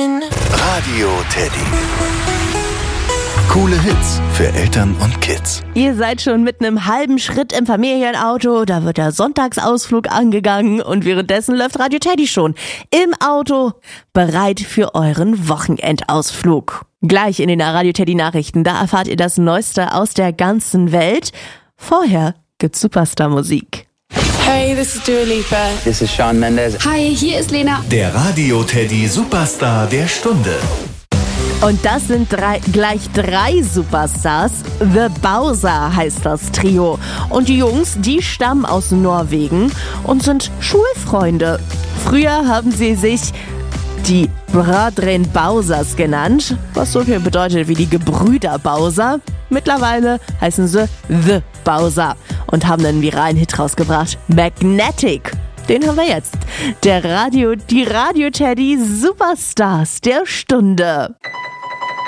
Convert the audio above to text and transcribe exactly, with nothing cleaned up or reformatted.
in Radio Teddy. Coole Hits für Eltern und Kids. Ihr seid schon mit einem halben Schritt im Familienauto, da wird der Sonntagsausflug angegangen und währenddessen läuft Radio Teddy schon im Auto, bereit für euren Wochenendausflug. Gleich in den Radio Teddy Nachrichten, da erfahrt ihr das Neueste aus der ganzen Welt. Vorher gibt's Superstar-Musik. Hey, this is Dua Lipa. This is Shawn Mendes. Hi, hier ist Lena. Der Radio Teddy Superstar der Stunde. Und das sind drei, gleich drei Superstars. The Bowser heißt das Trio. Und die Jungs, die stammen aus Norwegen und sind Schulfreunde. Früher haben sie sich die Brødrene Bowsers genannt, was so viel bedeutet wie die Gebrüder Bowser. Mittlerweile heißen sie The Bowser und haben einen viralen Hit rausgebracht, Magnetic. Den haben wir jetzt. Der Radio, die Radio Teddy Superstars der Stunde.